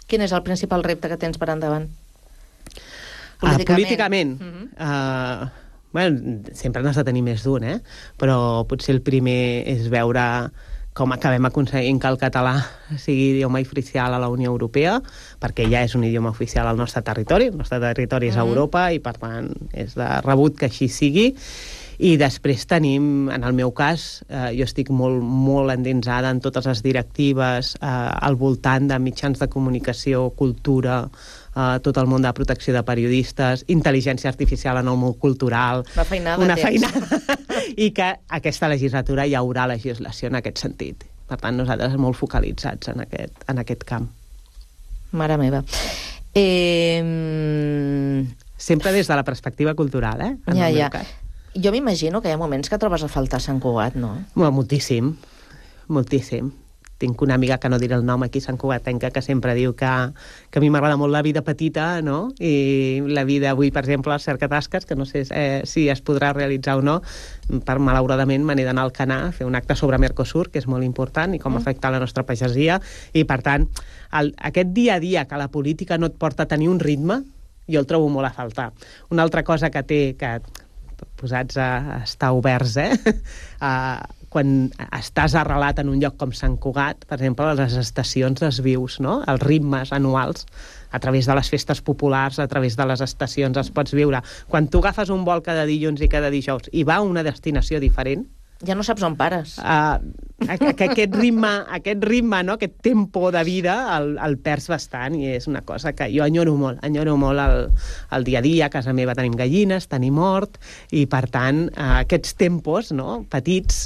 Quin és el principal repte que tens per endavant? Políticament. Bueno, sempre n'has de tenir més d'un, però potser el primer és veure com acabem aconseguint que el català sigui idioma oficial a la Unió Europea, perquè ja és un idioma oficial al nostre territori. El nostre territori és Europa i, per tant, és de rebut que així sigui. I després tenim, en el meu cas, jo estic molt endinsada en totes les directives al voltant de mitjans de comunicació, cultura, tot el món de protecció de periodistes, intel·ligència artificial en el món cultural... Una feinada. I que aquesta legislatura hi haurà legislació en aquest sentit. Per tant, nosaltres molt focalitzats en aquest camp. Mare meva. Sempre des de la perspectiva cultural, en el meu cas. Jo m'imagino que hi ha moments que trobes a faltar Sant Cugat, no? Moltíssim. Tinc una amiga, que no diré el nom aquí, Sant Cugatenca, que sempre diu que a mi m'agrada molt la vida petita, no? I la vida avui, per exemple, al Cercatasques, que no sé si es podrà realitzar o no, malauradament me n'he d'anar al Canà a fer un acte sobre Mercosur, que és molt important, i com afecta la nostra pagesia, i per tant, aquest dia a dia que la política no et porta a tenir un ritme, jo el trobo molt a faltar. Una altra cosa que té, que posats a estar oberts, quan estàs arrelat en un lloc com Sant Cugat, per exemple, les estacions les vius, no? Els ritmes anuals, a través de les festes populars, a través de les estacions, els pots viure. Quan tu agafes un vol cada dilluns i cada dijous i va a una destinació diferent, ja no saps on pares. Aquest ritme, no? Aquest tempo de vida el perds bastant, i és una cosa que jo enyoro molt el dia a dia. A casa meva tenim gallines, tenim hort, i per tant aquests tempos, no? Petits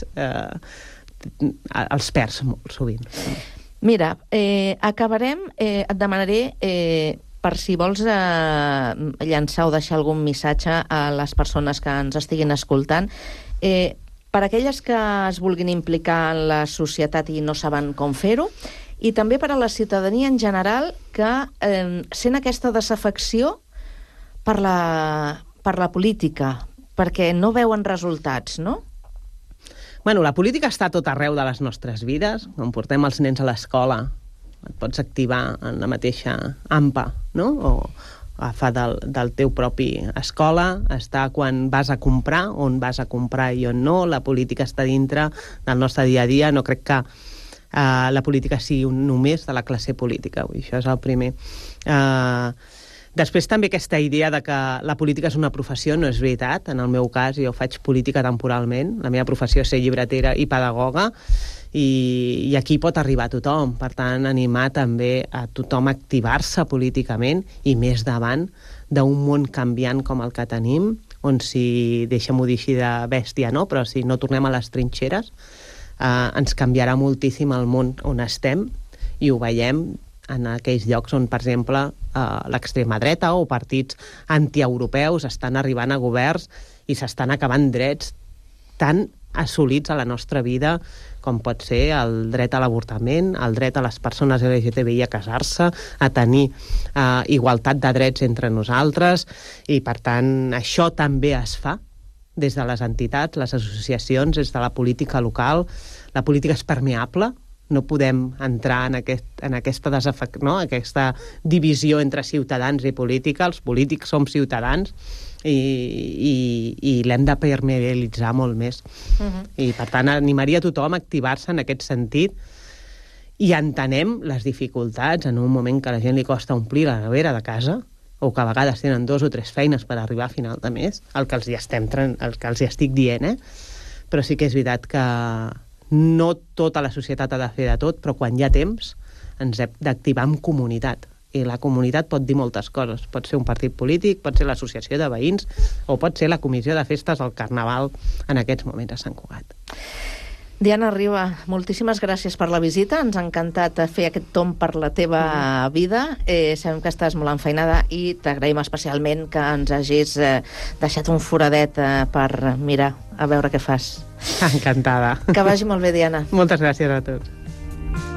els perds molt sovint. Mira, acabarem, et demanaré per si vols llançar o deixar algun missatge a les persones que ens estiguin escoltant. Per aquelles que es vulguin implicar en la societat i no saben com fer-ho, i també per a la ciutadania en general que sent aquesta desafecció per la política, perquè no veuen resultats, no? Bueno, la política està a tot arreu de les nostres vides. Quan portem els nens a l'escola, et pots activar en la mateixa AMPA, no? O agafar del teu propi escola, està quan vas a comprar, on vas a comprar i on no. La política està dintre del nostre dia a dia. No crec que la política sigui només de la classe política. Això és el primer. Després també aquesta idea de que la política és una professió no és veritat. En el meu cas jo faig política temporalment. La meva professió és ser llibretera i pedagoga, i aquí pot arribar tothom. Per tant, animar també a tothom a activar-se políticament, i més davant d'un món canviant com el que tenim, on si, deixa'm-ho dir així de bèstia, no? Però si no tornem a les trinxeres, ens canviarà moltíssim el món on estem, i ho veiem en aquells llocs on, per exemple, l'extrema dreta o partits antieuropeus estan arribant a governs i s'estan acabant drets tan assolits a la nostra vida com pot ser el dret a l'avortament, el dret a les persones LGTBI a casar-se, a tenir igualtat de drets entre nosaltres, i per tant això també es fa des de les entitats, les associacions, des de la política local. La política és permeable, no podem entrar en aquesta divisió entre ciutadans i política. Els polítics som ciutadans i l'hem de permeabilitzar molt més. I per tant animaria a tothom a activar-se en aquest sentit, i entenem les dificultats en un moment que a la gent li costa omplir la nevera de casa, o que a vegades tenen 2 o 3 feines per arribar a final de mes, el que els hi estic dient, però sí que és veritat que no tota la societat ha de fer de tot, però quan hi ha temps ens hem d'activar en comunitat. I la comunitat pot dir moltes coses. Pot ser un partit polític, pot ser l'associació de veïns, o pot ser la comissió de festes al Carnaval en aquests moments a Sant Cugat. Diana Riba, moltíssimes gràcies per la visita. Ens ha encantat fer aquest tomb per la teva vida. Sabem que estàs molt enfeinada i t'agraïm especialment que ens hagis deixat un foradet per mirar a veure què fas. Encantada. Que vagi molt bé, Diana. Moltes gràcies a tots.